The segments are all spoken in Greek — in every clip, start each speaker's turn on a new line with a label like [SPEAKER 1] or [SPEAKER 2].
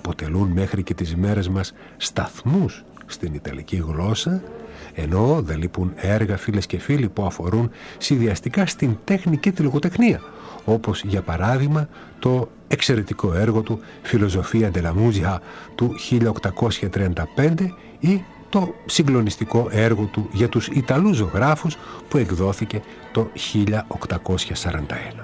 [SPEAKER 1] αποτελούν μέχρι και τις μέρες μας σταθμούς στην ιταλική γλώσσα, ενώ δεν λείπουν έργα, φίλες και φίλοι, που αφορούν συνδυαστικά στην τέχνη και τη λογοτεχνία, όπως για παράδειγμα το εξαιρετικό έργο του «Φιλοσοφία della Musica» του 1835 ή το συγκλονιστικό έργο του για τους Ιταλούς ζωγράφους που εκδόθηκε το 1841.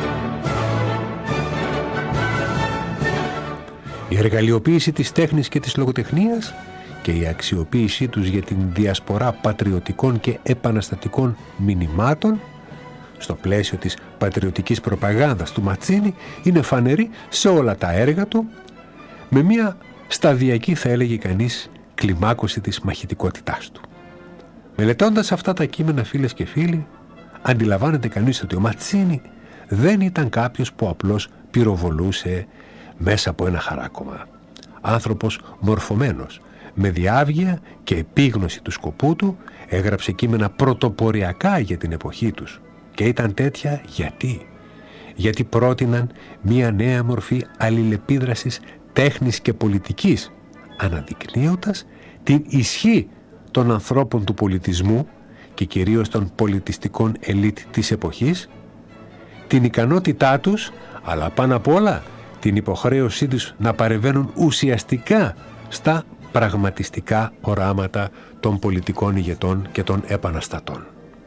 [SPEAKER 1] Η εργαλειοποίηση της τέχνης και της λογοτεχνίας και η αξιοποίησή τους για την διασπορά πατριωτικών και επαναστατικών μηνυμάτων στο πλαίσιο της πατριωτικής προπαγάνδας του Ματσίνι είναι φανερή σε όλα τα έργα του, με μια σταδιακή, θα έλεγε κανείς, κλιμάκωση της μαχητικότητάς του. Μελετώντας αυτά τα κείμενα, φίλες και φίλοι, αντιλαμβάνεται κανείς ότι ο Ματσίνι δεν ήταν κάποιος που απλώς πυροβολούσε μέσα από ένα χαράκωμα. Άνθρωπος μορφωμένος, με διάβγεια και επίγνωση του σκοπού του, έγραψε κείμενα πρωτοποριακά για την εποχή τους. Και ήταν τέτοια γιατί πρότειναν μία νέα μορφή αλληλεπίδρασης τέχνης και πολιτικής, αναδεικνύοντας την ισχύ των ανθρώπων του πολιτισμού και κυρίως των πολιτιστικών ελίτ της εποχής, την ικανότητά τους, αλλά πάνω απ' όλα την υποχρέωσή τους να παρεμβαίνουν ουσιαστικά στα πραγματιστικά οράματα των πολιτικών ηγετών και των επαναστατών.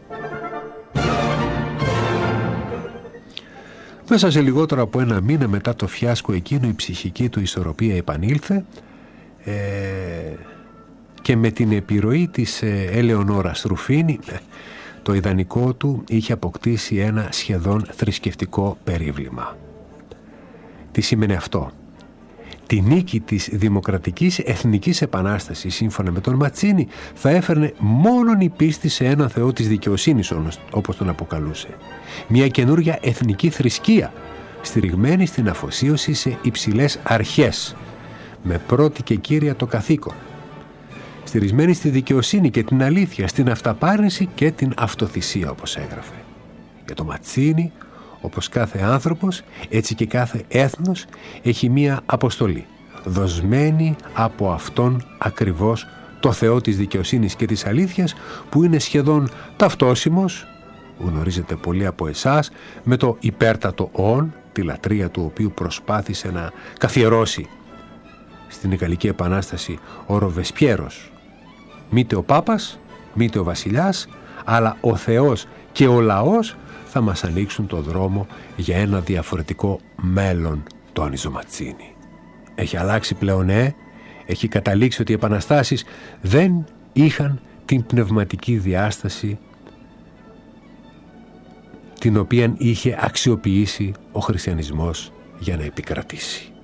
[SPEAKER 1] Μέσα σε λιγότερο από ένα μήνα μετά το φιάσκο εκείνο, η ψυχική του ισορροπία επανήλθε και με την επιρροή της Ελεονόρας Ρουφίνη το ιδανικό του είχε αποκτήσει ένα σχεδόν θρησκευτικό περίβλημα. Τι σήμαινε αυτό? Τη νίκη της Δημοκρατικής Εθνικής Επανάστασης, σύμφωνα με τον Ματσίνι, θα έφερνε μόνον η πίστη σε έναν Θεό της δικαιοσύνης, όπως τον αποκαλούσε. Μια καινούρια εθνική θρησκεία, στηριγμένη στην αφοσίωση σε υψηλές αρχές, με πρώτη και κύρια το καθήκον. Στηρισμένη στη δικαιοσύνη και την αλήθεια, στην αυταπάρνηση και την αυτοθυσία, όπως έγραφε. Για το Ματσίνι, όπως κάθε άνθρωπος, έτσι και κάθε έθνος έχει μία αποστολή, δοσμένη από Αυτόν ακριβώς το Θεό της δικαιοσύνης και της αλήθειας, που είναι σχεδόν ταυτόσιμος, γνωρίζετε πολλοί από εσάς, με το υπέρτατο «ον», τη λατρεία του οποίου προσπάθησε να καθιερώσει στην Γαλλική Επανάσταση ο Ροβεσπιέρος. Μήτε ο Πάπας, μήτε ο Βασιλιάς, αλλά ο Θεός και ο λαός θα μας ανοίξουν το δρόμο για ένα διαφορετικό μέλλον, τόνιζε ο Ματσίνι. Έχει αλλάξει πλέον, έχει καταλήξει ότι οι επαναστάσεις δεν είχαν την πνευματική διάσταση την οποία είχε αξιοποιήσει ο χριστιανισμός για να επικρατήσει.